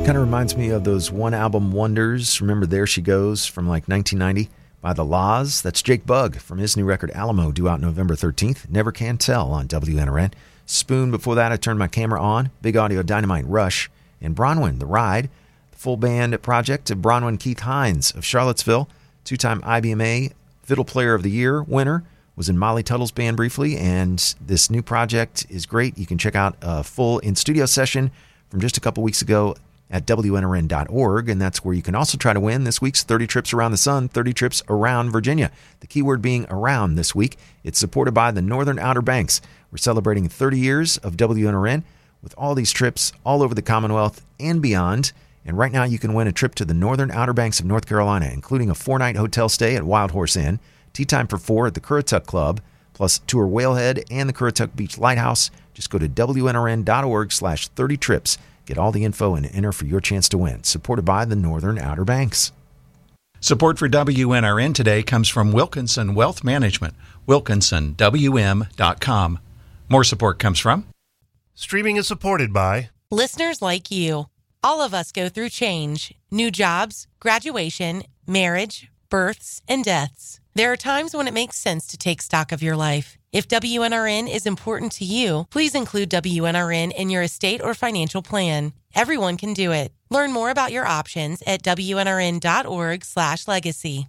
Kind of reminds me of those one-album wonders. Remember There She Goes from like 1990 by The Laws? That's Jake Bugg from his new record Alamo, due out November 13th. Never Can Tell on WNRN. Spoon before that, I Turned My Camera On. Big Audio Dynamite Rush. And Bronwyn, The Ride. The full band project of Bronwyn Keith Hines of Charlottesville. Two-time IBMA Fiddle Player of the Year winner. Was in Molly Tuttle's band briefly. And this new project is great. You can check out a full in-studio session from just a couple weeks ago at WNRN.org, and that's where you can also try to win this week's 30 Trips Around the Sun, 30 Trips Around Virginia. The keyword being around this week. It's supported by the Northern Outer Banks. We're celebrating 30 years of WNRN with all these trips all over the Commonwealth and beyond. And right now you can win a trip to the Northern Outer Banks of North Carolina, including a 4-night hotel stay at Wild Horse Inn, tea time for 4 at the Currituck Club, plus tour Whalehead and the Currituck Beach Lighthouse. Just go to WNRN.org/30 trips. Get all the info and enter for your chance to win. Supported by the Northern Outer Banks. Support for WNRN today comes from Wilkinson Wealth Management, WilkinsonWM.com. More support comes from Streaming is supported by listeners like you. All of us go through change, new jobs, graduation, marriage, births, and deaths. There are times when it makes sense to take stock of your life. If WNRN is important to you, please include WNRN in your estate or financial plan. Everyone can do it. Learn more about your options at WNRN.org/legacy.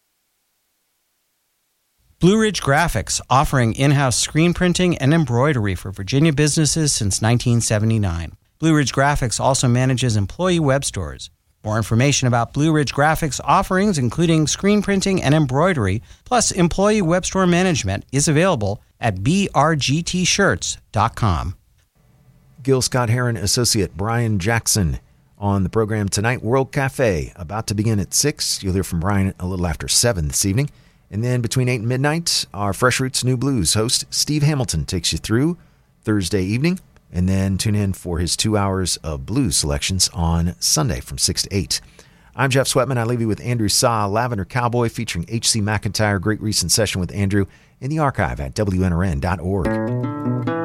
Blue Ridge Graphics, offering in-house screen printing and embroidery for Virginia businesses since 1979. Blue Ridge Graphics also manages employee web stores. More information about Blue Ridge Graphics offerings, including screen printing and embroidery, plus employee web store management, is available at brgtshirts.com. Gil Scott-Heron associate Brian Jackson on the program tonight. World Cafe, about to begin at 6. You'll hear from Brian a little after 7 this evening. And then between 8 and midnight, our Fresh Roots New Blues host, Steve Hamilton, takes you through Thursday evening. And then tune in for his 2 hours of blues selections on Sunday from 6 to 8. I'm Jeff Sweatman. I leave you with Andrew Saw, Lavender Cowboy, featuring H.C. McIntyre. Great recent session with Andrew in the archive at WNRN.org.